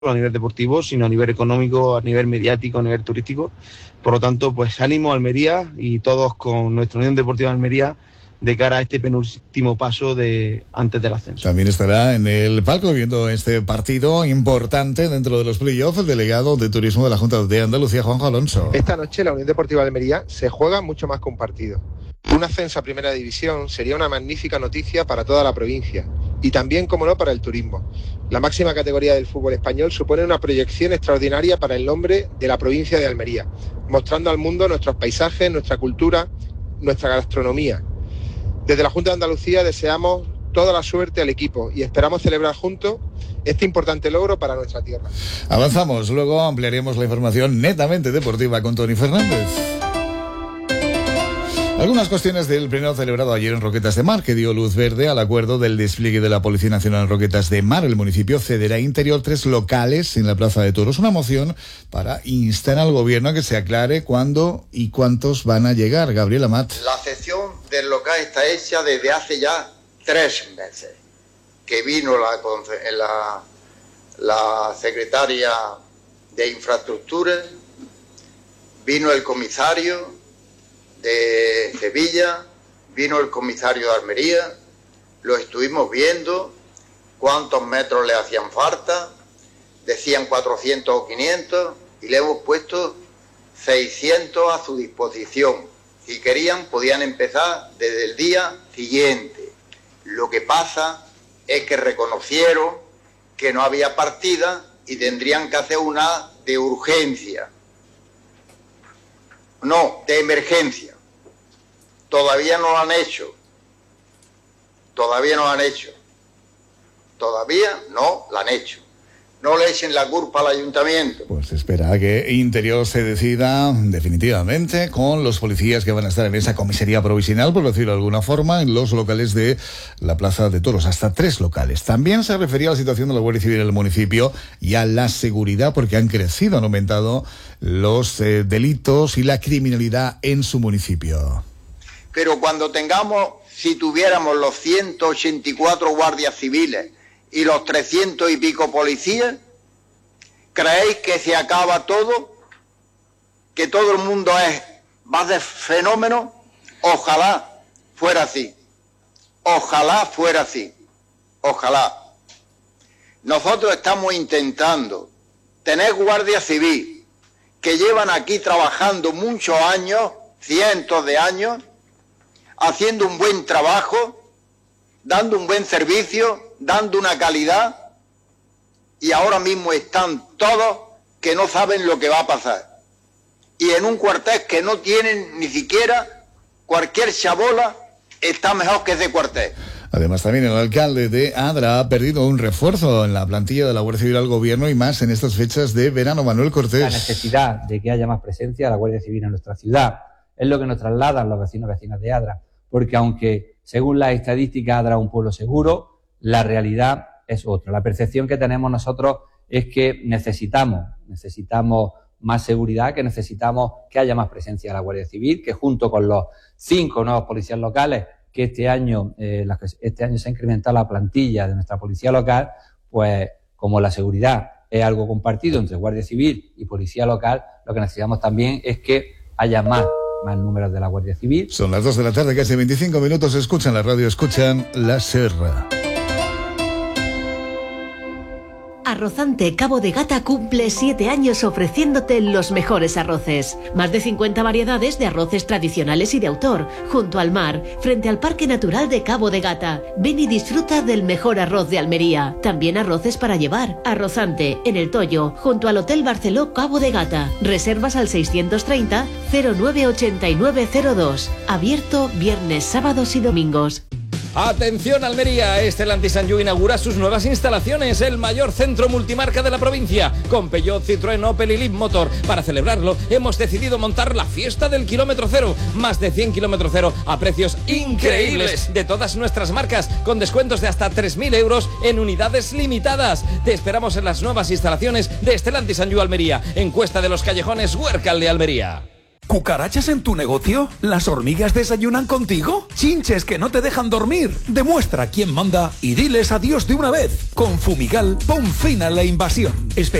a nivel deportivo, sino a nivel económico, a nivel mediático, a nivel turístico. Por lo tanto, pues ánimo a Almería y todos con nuestra Unión Deportiva de Almería de cara a este penúltimo paso antes del ascenso. También estará en el palco viendo este partido importante dentro de los playoffs el delegado de turismo de la Junta de Andalucía, Juanjo Alonso. Esta noche la Unión Deportiva de Almería se juega mucho más que un partido. Un ascenso a Primera División sería una magnífica noticia para toda la provincia y también, como no, para el turismo. La máxima categoría del fútbol español supone una proyección extraordinaria para el nombre de la provincia de Almería, mostrando al mundo nuestros paisajes, nuestra cultura, nuestra gastronomía. Desde la Junta de Andalucía deseamos toda la suerte al equipo y esperamos celebrar juntos este importante logro para nuestra tierra. Avanzamos, luego ampliaremos la información netamente deportiva con Tony Fernández. Algunas cuestiones del pleno celebrado ayer en Roquetas de Mar, que dio luz verde al acuerdo del despliegue de la Policía Nacional en Roquetas de Mar. El municipio cederá interior 3 locales en la Plaza de Toros. Una moción para instar al gobierno a que se aclare cuándo y cuántos van a llegar. Gabriel Amat. La cesión del local está hecha desde hace ya 3 meses, que vino la secretaria de Infraestructuras, vino el comisario de Sevilla, vino el comisario de Almería, lo estuvimos viendo, cuántos metros le hacían falta, decían 400 o 500 y le hemos puesto 600 a su disposición. Si querían podían empezar desde el día siguiente. Lo que pasa es que reconocieron que no había partida y tendrían que hacer una de urgencia. No, de emergencia. Todavía no lo han hecho. Todavía no lo han hecho. No le echen la culpa al ayuntamiento. Pues espera que Interior se decida definitivamente con los policías que van a estar en esa comisaría provisional, por decirlo de alguna forma, en los locales de la Plaza de Toros, hasta 3 locales. También se refería a la situación de la Guardia Civil en el municipio y a la seguridad, porque han aumentado los delitos y la criminalidad en su municipio. Pero si tuviéramos los 184 guardias civiles y los 300 y pico policías, ¿creéis que se acaba todo? ¿Que todo el mundo va de fenómeno? Ojalá fuera así. Ojalá fuera así. Ojalá. Nosotros estamos intentando tener guardia civil que llevan aquí trabajando muchos años, cientos de años, haciendo un buen trabajo, dando un buen servicio, dando una calidad, y ahora mismo están todos que no saben lo que va a pasar. Y en un cuartel que no tienen ni siquiera, cualquier chabola está mejor que ese cuartel. Además, también el alcalde de Adra ha perdido un refuerzo en la plantilla de la Guardia Civil al gobierno y más en estas fechas de verano. Manuel Cortés. La necesidad de que haya más presencia de la Guardia Civil en nuestra ciudad es lo que nos trasladan los vecinos y vecinas de Adra, porque aunque según las estadísticas Adra es un pueblo seguro, la realidad es otra. La percepción que tenemos nosotros es que necesitamos más seguridad, que necesitamos que haya más presencia de la Guardia Civil, que junto con los 5 nuevos policías locales que este año se ha incrementado la plantilla de nuestra policía local, pues como la seguridad es algo compartido entre Guardia Civil y policía local, lo que necesitamos también es que haya más números de la Guardia Civil. Son las 2 de la tarde, casi 25 minutos. Escuchan la radio, escuchan La Serra. Arrozante Cabo de Gata cumple 7 años ofreciéndote los mejores arroces. Más de 50 variedades de arroces tradicionales y de autor, junto al mar, frente al Parque Natural de Cabo de Gata. Ven y disfruta del mejor arroz de Almería. También arroces para llevar. Arrozante, en El Toyo, junto al Hotel Barceló Cabo de Gata. Reservas al 630 098902. Abierto viernes, sábados y domingos. Atención Almería, Stellantis Sanyu inaugura sus nuevas instalaciones, el mayor centro multimarca de la provincia, con Peugeot, Citroën, Opel y Leapmotor. Para celebrarlo, hemos decidido montar la fiesta del kilómetro cero, más de 100 kilómetros cero a precios increíbles de todas nuestras marcas, con descuentos de hasta 3.000 euros en unidades limitadas. Te esperamos en las nuevas instalaciones de Stellantis Sanyu Almería, en Cuesta de los Callejones, Huércal de Almería. ¿Cucarachas en tu negocio? ¿Las hormigas desayunan contigo? ¿Chinches que no te dejan dormir? Demuestra quién manda y diles adiós de una vez. Con Fumigal, pon fin a la invasión.